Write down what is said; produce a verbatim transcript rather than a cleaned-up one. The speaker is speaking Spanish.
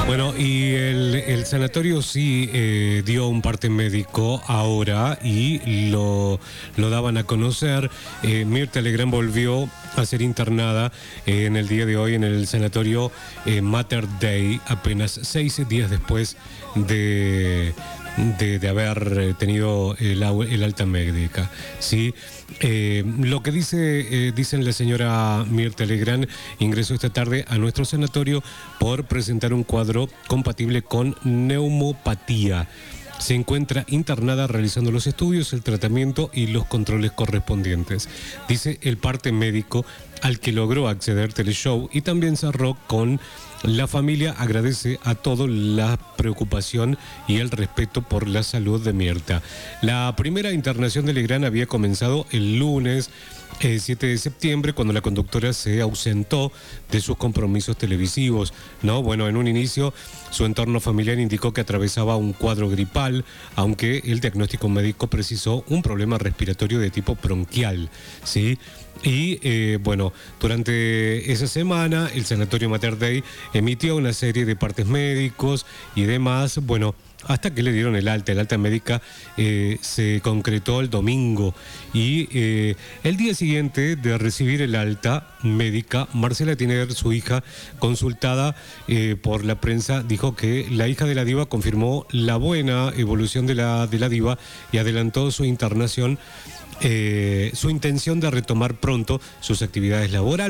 Bueno, y el, el sanatorio sí eh, dio un parte médico ahora y lo, lo daban a conocer. Eh, Mirta Legrand volvió a ser internada eh, en el día de hoy en el sanatorio eh, Mater Dei, apenas seis días después de... De, de haber tenido el, el alta médica, ¿sí? Eh, lo que dice, eh, dicen la señora Mirta Legrand, ingresó esta tarde a nuestro sanatorio por presentar un cuadro compatible con neumopatía. Se encuentra internada realizando los estudios, el tratamiento y los controles correspondientes. Dice el parte médico al que logró acceder Teleshow y también cerró con: la familia agradece a todos la preocupación y el respeto por la salud de Mirta. La primera internación de Legrand había comenzado el lunes eh, siete de septiembre, cuando la conductora se ausentó de sus compromisos televisivos, ¿no? Bueno, en un inicio su entorno familiar indicó que atravesaba un cuadro gripal, aunque el diagnóstico médico precisó un problema respiratorio de tipo bronquial, ¿sí? Y eh, bueno, durante esa semana el Sanatorio Mater Dei emitió una serie de partes médicos y demás, bueno, hasta que le dieron el alta. El alta médica eh, se concretó el domingo y eh, el día siguiente de recibir el alta médica, Marcela Tiner, su hija, consultada eh, por la prensa, dijo que la hija de la diva confirmó la buena evolución de la, de la diva y adelantó su internación, eh, su intención de retomar pronto sus actividades laborales.